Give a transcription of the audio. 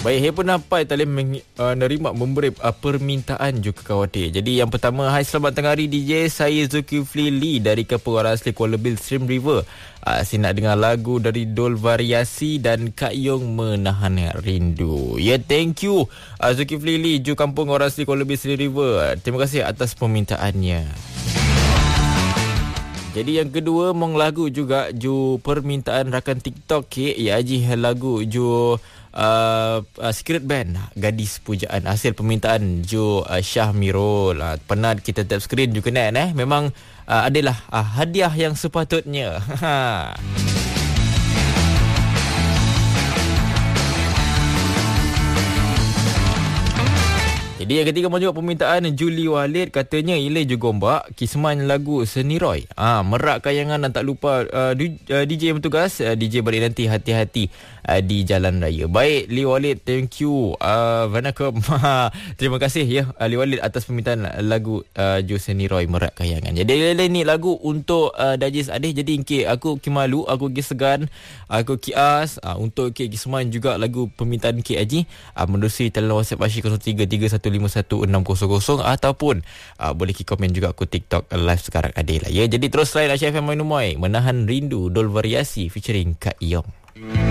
Baik, saya pun nampak tak boleh menerima memberi permintaan juga khawatir. Jadi yang pertama, hai selamat tengah hari DJ, saya Zulkifli Lee dari kampung orang asli Kuala Bil Stream River. Saya nak dengar lagu dari Dol Variasi dan Kak Yong Menahan Rindu. Ya, thank you Zulkifli Lee, Ju kampung orang asli Kuala Bil Stream River. Terima kasih atas permintaannya. Jadi yang kedua, mong lagu juga Ju permintaan rakan TikTok ya Haji, lagu Ju Secret Band Gadis Pujaan, hasil permintaan Ju Syah Mirul. Pernah kita tap screen juga memang adalah hadiah yang sepatutnya. Jadi yang ketiga, juga permintaan Julie Walid, katanya Ile Jogombak Kisman lagu Seniroy. Merak kayangan dan tak lupa DJ yang bertugas, DJ balik nanti hati-hati di jalan raya. Baik Lee Walid, thank you. Vanakum. Terima kasih ya Lee Walid atas permintaan lagu Ju Seniroy Merak kayangan. Jadi ni lagu untuk Dajis Adih. Jadi ingki aku kimalu, aku ki segan, aku kias untuk ki Kisman juga lagu permintaan Ki Haji. Menerusi talian WhatsApp Asyik 0331516000 ataupun boleh ki komen juga aku TikTok live sekarang ada lah ya. Jadi terus lain Asyik FM Mainumai Menahan Rindu Dol Variasi featuring Kak Yong.